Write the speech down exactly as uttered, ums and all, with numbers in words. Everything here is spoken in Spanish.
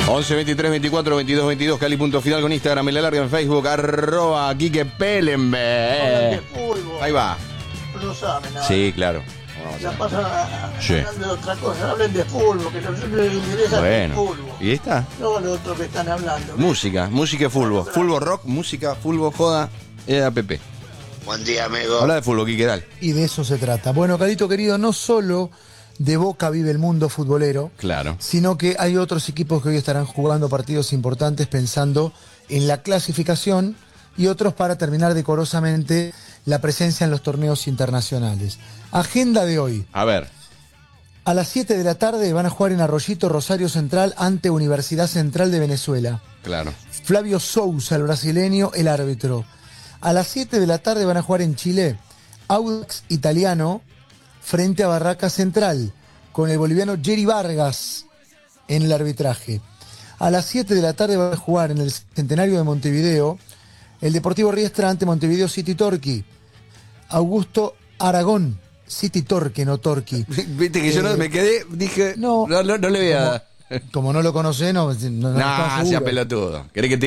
once, veintitrés, veinticuatro, veintidós, veintidós, Cali punto final con Instagram, en la larga en Facebook, arroba Quique Pellenberg. Ahí va. No saben nada. Sí, claro. Ya pasan a, Sí. hablando de otra cosa, hablen de fútbol, que lo siempre les interesa el Bueno, fútbol. y ahí está. No lo otro que están hablando. Música, música y fútbol. Fútbol rock, música, fútbol, joda, E A P P. Buen día, amigo. Habla de fútbol, Quique, dale. Y de eso se trata. Bueno, Carito querido, no solo de Boca vive el mundo futbolero, Claro. sino que hay otros equipos que hoy estarán jugando partidos importantes pensando en la clasificación y otros para terminar decorosamente la presencia en los torneos internacionales. Agenda de hoy. A ver. A las siete de la tarde van a jugar en Arroyito Rosario Central ante Universidad Central de Venezuela. Claro. Flavio Sousa, el brasileño, el árbitro. A las siete de la tarde van a jugar en Chile Audax Italiano frente a Barraca Central, con el boliviano Jerry Vargas en el arbitraje. A las siete de la tarde van a jugar en el Centenario de Montevideo el Deportivo Riestra ante Montevideo City Torquay. Augusto Aragón, City Torque, no Torquay. Viste que yo no Eh, me quedé, dije, no, no, no, no le voy a... Como no lo conocés, no, no, no, No, estás sea seguro. pelotudo. ¿Querés que te